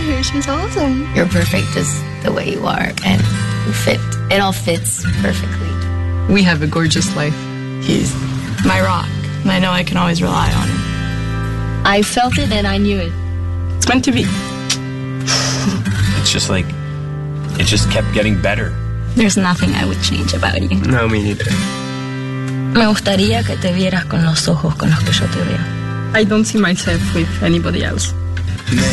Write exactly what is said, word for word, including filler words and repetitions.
her. She's awesome. You're perfect just the way you are, and you fit. It all fits perfectly. We have a gorgeous life. He's my rock, and I know I can always rely on him. I felt it and I knew it. It's meant to be. It's just like, it just kept getting better. There's nothing I would change about you. No, me neither. Me gustaría que te vieras con los ojos con los que yo te veo. I don't see myself with anybody else.